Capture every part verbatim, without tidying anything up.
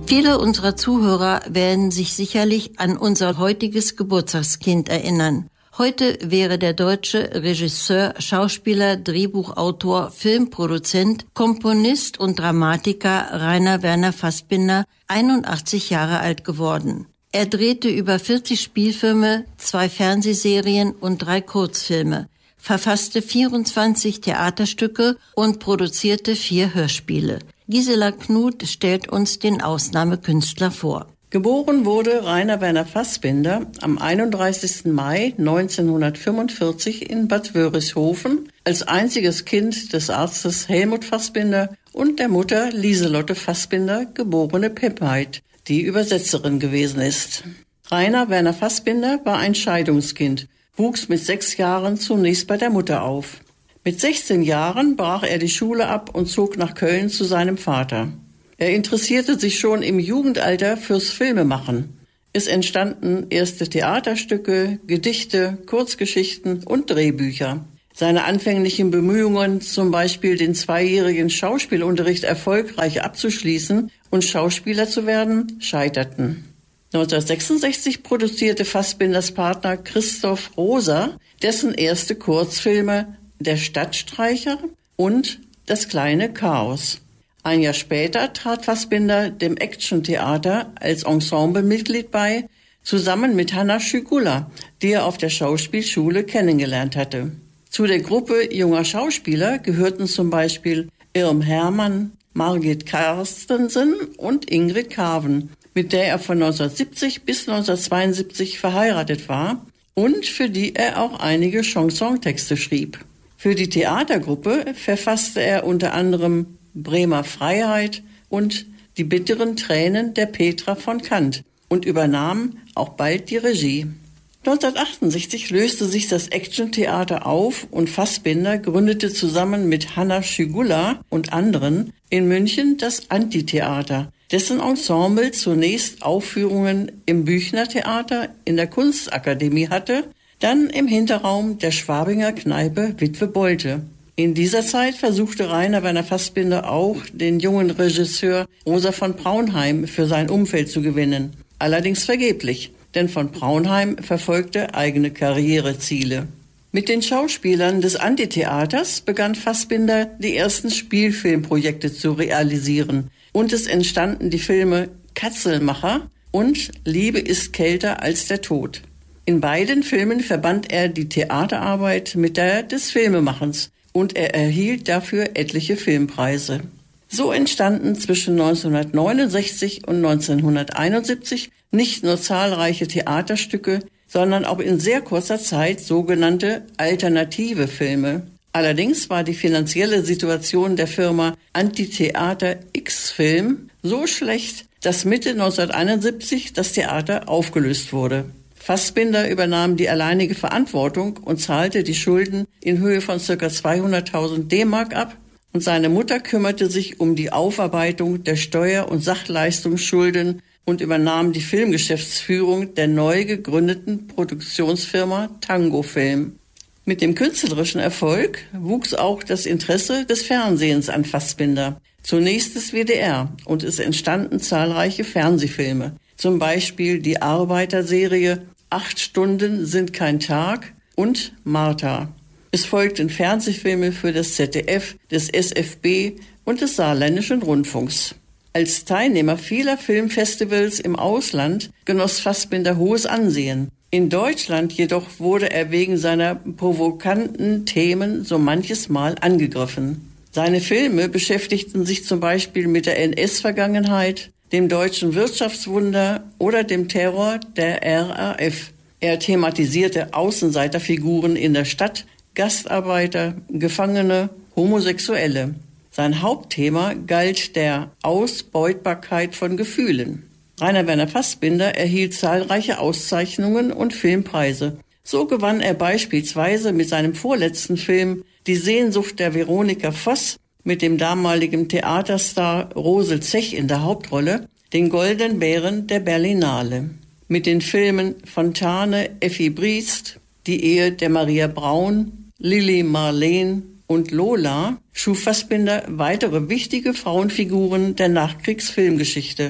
Viele unserer Zuhörer werden sich sicherlich an unser heutiges Geburtstagskind erinnern. Heute wäre der deutsche Regisseur, Schauspieler, Drehbuchautor, Filmproduzent, Komponist und Dramatiker Rainer Werner Fassbinder einundachtzig Jahre alt geworden. Er drehte über vierzig Spielfilme, zwei Fernsehserien und drei Kurzfilme, verfasste vierundzwanzig Theaterstücke und produzierte vier Hörspiele. Gisela Knut stellt uns den Ausnahmekünstler vor. Geboren wurde Rainer Werner Fassbinder am einunddreißigsten Mai neunzehnhundertfünfundvierzig in Bad Wörishofen als einziges Kind des Arztes Helmut Fassbinder und der Mutter Lieselotte Fassbinder, geborene Pepheid, die Übersetzerin gewesen ist. Rainer Werner Fassbinder war ein Scheidungskind, wuchs mit sechs Jahren zunächst bei der Mutter auf. Mit sechzehn Jahren brach er die Schule ab und zog nach Köln zu seinem Vater. Er interessierte sich schon im Jugendalter fürs Filmemachen. Es entstanden erste Theaterstücke, Gedichte, Kurzgeschichten und Drehbücher. Seine anfänglichen Bemühungen, zum Beispiel den zweijährigen Schauspielunterricht erfolgreich abzuschließen und Schauspieler zu werden, scheiterten. neunzehnhundertsechsundsechzig produzierte Fassbinders Partner Christoph Rosa dessen erste Kurzfilme Der Stadtstreicher und Das kleine Chaos. Ein Jahr später trat Fassbinder dem Action-Theater als Ensemblemitglied bei, zusammen mit Hanna Schygulla, die er auf der Schauspielschule kennengelernt hatte. Zu der Gruppe junger Schauspieler gehörten zum Beispiel Irm Hermann, Margit Carstensen und Ingrid Carven, mit der er von neunzehnhundertsiebzig bis neunzehnhundertzweiundsiebzig verheiratet war und für die er auch einige Chanson-Texte schrieb. Für die Theatergruppe verfasste er unter anderem Bremer Freiheit und Die bitteren Tränen der Petra von Kant und übernahm auch bald die Regie. neunzehnhundertachtundsechzig löste sich das Action-Theater auf und Fassbinder gründete zusammen mit Hanna Schygulla und anderen in München das Antitheater, dessen Ensemble zunächst Aufführungen im Büchner Theater in der Kunstakademie hatte, dann im Hinterraum der Schwabinger Kneipe Witwe Bolte. In dieser Zeit versuchte Rainer Werner Fassbinder auch, den jungen Regisseur Rosa von Braunheim für sein Umfeld zu gewinnen. Allerdings vergeblich, denn von Braunheim verfolgte eigene Karriereziele. Mit den Schauspielern des Antitheaters begann Fassbinder, die ersten Spielfilmprojekte zu realisieren. Und es entstanden die Filme Katzelmacher und Liebe ist kälter als der Tod. In beiden Filmen verband er die Theaterarbeit mit der des Filmemachens und er erhielt dafür etliche Filmpreise. So entstanden zwischen neunzehnhundertneunundsechzig und neunzehnhunderteinundsiebzig nicht nur zahlreiche Theaterstücke, sondern auch in sehr kurzer Zeit sogenannte alternative Filme. Allerdings war die finanzielle Situation der Firma Antitheater X-Film so schlecht, dass Mitte neunzehnhunderteinundsiebzig das Theater aufgelöst wurde. Fassbinder übernahm die alleinige Verantwortung und zahlte die Schulden in Höhe von ca. zweihunderttausend D-Mark ab und seine Mutter kümmerte sich um die Aufarbeitung der Steuer- und Sachleistungsschulden und übernahm die Filmgeschäftsführung der neu gegründeten Produktionsfirma Tango Film. Mit dem künstlerischen Erfolg wuchs auch das Interesse des Fernsehens an Fassbinder, zunächst des W D R, und es entstanden zahlreiche Fernsehfilme. Zum Beispiel die Arbeiterserie Acht Stunden sind kein Tag und Martha. Es folgten Fernsehfilme für das Z D F, des S F B und des Saarländischen Rundfunks. Als Teilnehmer vieler Filmfestivals im Ausland genoss Fassbinder hohes Ansehen. In Deutschland jedoch wurde er wegen seiner provokanten Themen so manches Mal angegriffen. Seine Filme beschäftigten sich zum Beispiel mit der N S-Vergangenheit, dem deutschen Wirtschaftswunder oder dem Terror der R A F. Er thematisierte Außenseiterfiguren in der Stadt, Gastarbeiter, Gefangene, Homosexuelle. Sein Hauptthema galt der Ausbeutbarkeit von Gefühlen. Rainer Werner Fassbinder erhielt zahlreiche Auszeichnungen und Filmpreise. So gewann er beispielsweise mit seinem vorletzten Film Die Sehnsucht der Veronika Voss mit dem damaligen Theaterstar Rosel Zech in der Hauptrolle den Goldenen Bären der Berlinale. Mit den Filmen Fontane, Effi Briest, Die Ehe der Maria Braun, Lili Marleen und Lola schuf Fassbinder weitere wichtige Frauenfiguren der Nachkriegsfilmgeschichte.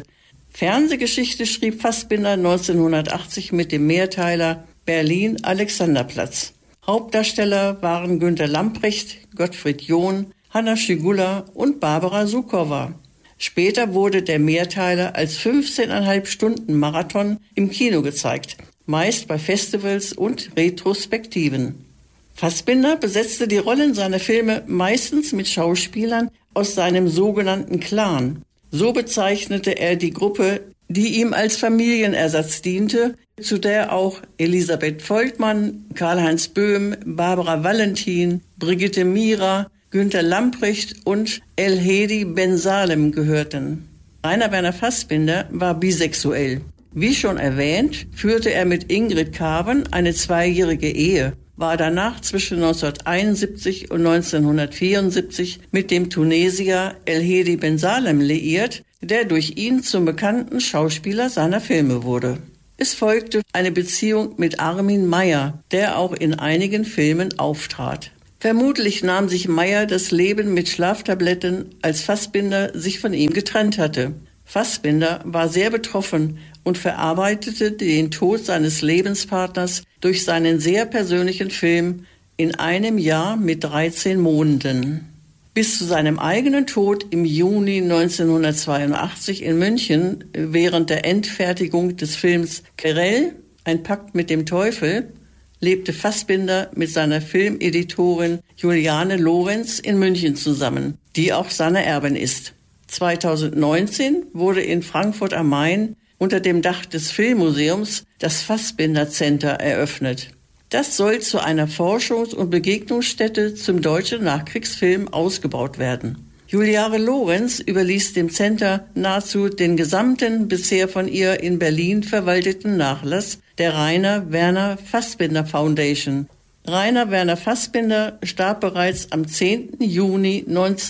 Fernsehgeschichte schrieb Fassbinder neunzehnhundertachtzig mit dem Mehrteiler Berlin Alexanderplatz. Hauptdarsteller waren Günter Lamprecht, Gottfried John, Hanna Schygulla und Barbara Sukowa. Später wurde der Mehrteiler als fünfzehneinhalb Stunden Marathon im Kino gezeigt, meist bei Festivals und Retrospektiven. Fassbinder besetzte die Rollen seiner Filme meistens mit Schauspielern aus seinem sogenannten Clan. So bezeichnete er die Gruppe, die ihm als Familienersatz diente, zu der auch Elisabeth Volkmann, Karl-Heinz Böhm, Barbara Valentin, Brigitte Mira, Günter Lamprecht und El-Hedi Ben Salem gehörten. Rainer Werner Fassbinder war bisexuell. Wie schon erwähnt, führte er mit Ingrid Carven eine zweijährige Ehe, war danach zwischen neunzehnhunderteinundsiebzig und neunzehnhundertvierundsiebzig mit dem Tunesier El-Hedi Ben Salem liiert, der durch ihn zum bekannten Schauspieler seiner Filme wurde. Es folgte eine Beziehung mit Armin Meier, der auch in einigen Filmen auftrat. Vermutlich nahm sich Meier das Leben mit Schlaftabletten, als Fassbinder sich von ihm getrennt hatte. Fassbinder war sehr betroffen und verarbeitete den Tod seines Lebenspartners durch seinen sehr persönlichen Film In einem Jahr mit dreizehn Monden. Bis zu seinem eigenen Tod im Juni neunzehnhundertzweiundachtzig in München während der Endfertigung des Films Querelle, ein Pakt mit dem Teufel, lebte Fassbinder mit seiner Filmeditorin Juliane Lorenz in München zusammen, die auch seine Erbin ist. zweitausendneunzehn wurde in Frankfurt am Main unter dem Dach des Filmmuseums das Fassbinder Center eröffnet. Das soll zu einer Forschungs- und Begegnungsstätte zum deutschen Nachkriegsfilm ausgebaut werden. Juliane Lorenz überließ dem Center nahezu den gesamten bisher von ihr in Berlin verwalteten Nachlass der Rainer Werner Fassbinder Foundation. Rainer Werner Fassbinder starb bereits am zehnten Juni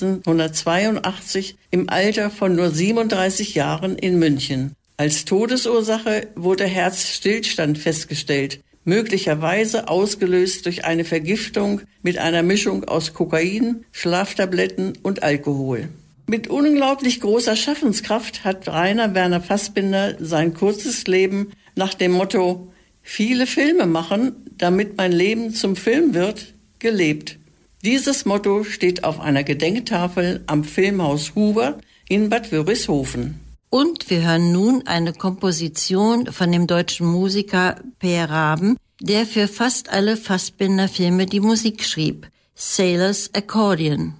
neunzehnhundertzweiundachtzig im Alter von nur siebenunddreißig Jahren in München. Als Todesursache wurde Herzstillstand festgestellt, möglicherweise ausgelöst durch eine Vergiftung mit einer Mischung aus Kokain, Schlaftabletten und Alkohol. Mit unglaublich großer Schaffenskraft hat Rainer Werner Fassbinder sein kurzes Leben nach dem Motto »Viele Filme machen, damit mein Leben zum Film wird« gelebt. Dieses Motto steht auf einer Gedenktafel am Filmhaus Huber in Bad Wörishofen. Und wir hören nun eine Komposition von dem deutschen Musiker Per Raben, der für fast alle Fassbinder-Filme die Musik schrieb, Sailor's Accordion.